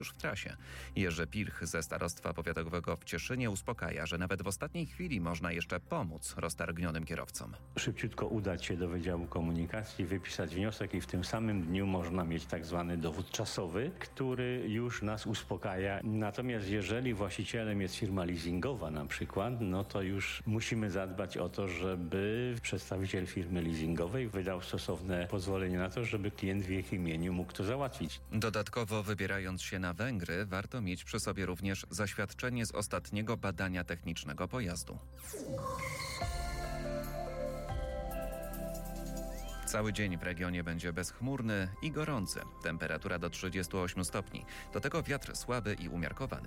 już w trasie. Jerzy Pilch ze Starostwa Powiatowego w Cieszynie uspokaja, że nawet w ostatniej chwili można jeszcze pomóc roztargnionym kierowcom. Szybciutko udać się do Wydziału Komunikacji, wypisać wniosek i w tym samym dniu można mieć tak zwany dowód czasowy, który już nas uspokaja. Natomiast jeżeli właścicielem jest firma leasingowa na przykład, no to już musimy zadbać o to, żeby przedstawiciel firmy leasingowej wydał stosowne pozwolenie na to, żeby klient w ich imieniu mógł to załatwić. Dodatkowo wybierając się na Węgry, warto mieć przy sobie również zaświadczenie z ostatniego badania technicznego pojazdu. Cały dzień w regionie będzie bezchmurny i gorący. Temperatura do 38 stopni. Do tego wiatr słaby i umiarkowany.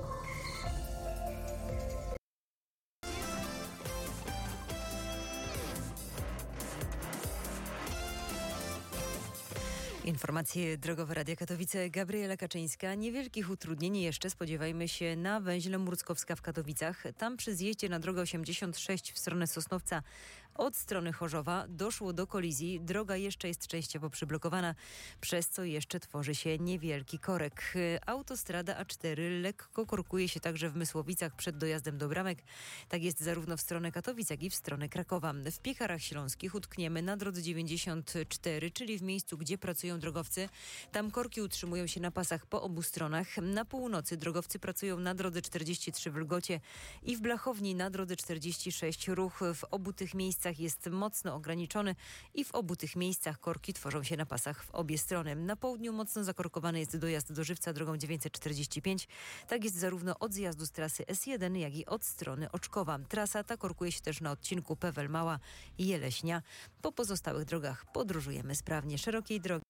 Informacje drogowe Radia Katowice. Gabriela Kaczyńska. Niewielkich utrudnień jeszcze spodziewajmy się na węźle Murckowska w Katowicach. Tam przy zjeździe na drogę 86 w stronę Sosnowca od strony Chorzowa doszło do kolizji. Droga jeszcze jest częściowo przyblokowana, przez co jeszcze tworzy się niewielki korek. Autostrada A4 lekko korkuje się także w Mysłowicach przed dojazdem do Bramek. Tak jest zarówno w stronę Katowic, jak i w stronę Krakowa. W Piekarach Śląskich utkniemy na drodze 94, czyli w miejscu, gdzie pracują drogowcy. Tam korki utrzymują się na pasach po obu stronach. Na północy drogowcy pracują na drodze 43 w Lgocie i w Blachowni na drodze 46. Ruch w obu tych miejscach jest mocno ograniczony i w obu tych miejscach korki tworzą się na pasach w obie strony. Na południu mocno zakorkowany jest dojazd do Żywca drogą 945. Tak jest zarówno od zjazdu z trasy S1, jak i od strony Oczkowa. Trasa ta korkuje się też na odcinku Pewel Mała i Jeleśnia. Po pozostałych drogach podróżujemy sprawnie. Szerokiej drogi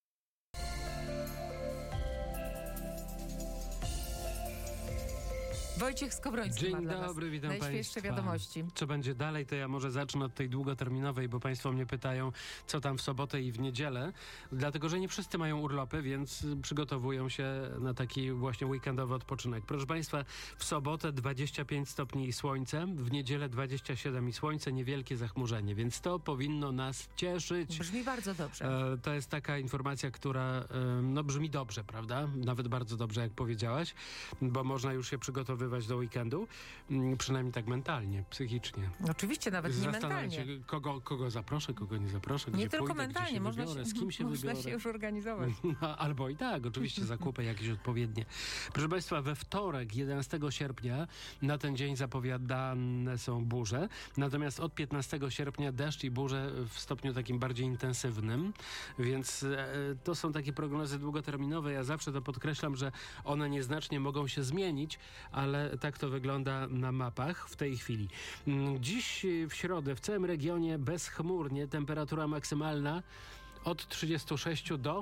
Wojciech Skowroński. Dzień dobry, witam Państwa. Najświeższe wiadomości. Co będzie dalej, to ja może zacznę od tej długoterminowej, bo Państwo mnie pytają, co tam w sobotę i w niedzielę. Dlatego, że nie wszyscy mają urlopy, więc przygotowują się na taki właśnie weekendowy odpoczynek. Proszę Państwa, w sobotę 25 stopni i słońce, w niedzielę 27 i słońce, niewielkie zachmurzenie, więc to powinno nas cieszyć. Brzmi bardzo dobrze. To jest taka informacja, która brzmi dobrze, prawda? Nawet bardzo dobrze, jak powiedziałaś, bo można już się przygotowywać do weekendu, przynajmniej tak mentalnie, psychicznie. Oczywiście, nawet nie mentalnie. Się, kogo zaproszę, kogo nie zaproszę, gdzie nie tylko pójdę, mentalnie, gdzie się można wybiorę, się, z kim się można wybiorę. się już organizować. Albo i tak, oczywiście zakupy jakieś odpowiednie. Proszę Państwa, we wtorek, 11 sierpnia, na ten dzień zapowiadane są burze, natomiast od 15 sierpnia deszcz i burze w stopniu takim bardziej intensywnym, więc to są takie prognozy długoterminowe. Ja zawsze to podkreślam, że one nieznacznie mogą się zmienić, ale tak to wygląda na mapach w tej chwili. Dziś w środę w całym regionie bezchmurnie, temperatura maksymalna od 36 do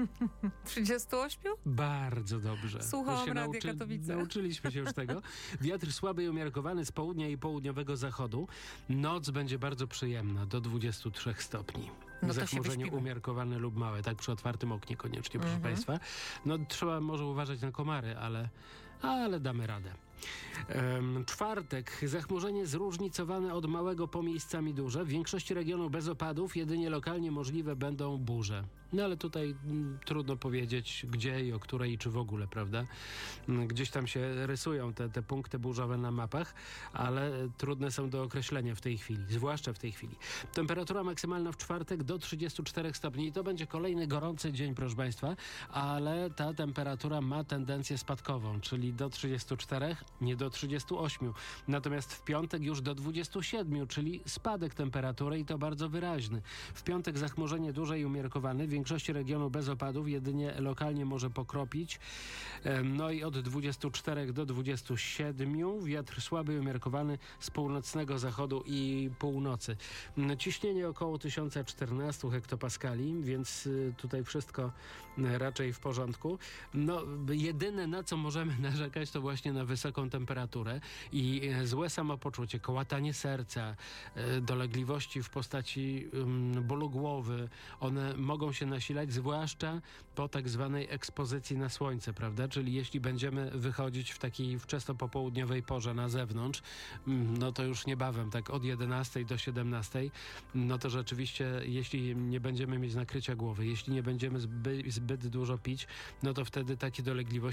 38? Bardzo dobrze. Słuchałam Radia Katowice. Nauczyliśmy się już tego. Wiatr słaby i umiarkowany z południa i południowego zachodu. Noc będzie bardzo przyjemna, do 23 stopni. Zachmurzenie umiarkowane lub małe, tak przy otwartym oknie koniecznie, proszę Państwa. Trzeba może uważać na komary, ale damy radę. Czwartek, zachmurzenie zróżnicowane od małego po miejscami duże. W większości regionów bez opadów, jedynie lokalnie możliwe będą burze. No ale tutaj trudno powiedzieć, gdzie i o której i czy w ogóle, prawda? Gdzieś tam się rysują te punkty burzowe na mapach, ale trudne są do określenia w tej chwili, zwłaszcza w tej chwili. Temperatura maksymalna w czwartek do 34 stopni i to będzie kolejny gorący dzień, proszę Państwa, ale ta temperatura ma tendencję spadkową, czyli do 34, nie do 38. Natomiast w piątek już do 27, czyli spadek temperatury i to bardzo wyraźny. W piątek zachmurzenie duże i umiarkowane, w większości regionu bez opadów, jedynie lokalnie może pokropić. No i od 24 do 27 wiatr słaby i umiarkowany z północnego zachodu i północy. Ciśnienie około 1014 hektopaskali, więc tutaj wszystko raczej w porządku. Jedyne na co możemy narzekać to właśnie na wysoką temperaturę i złe samopoczucie, kołatanie serca, dolegliwości w postaci bólu głowy. One mogą się się nasilać, zwłaszcza po tak zwanej ekspozycji na słońce, prawda? Czyli jeśli będziemy wychodzić w takiej wczesno-popołudniowej porze na zewnątrz, no to już niebawem, tak od 11 do 17, no to rzeczywiście, jeśli nie będziemy mieć nakrycia głowy, jeśli nie będziemy zbyt dużo pić, no to wtedy takie dolegliwości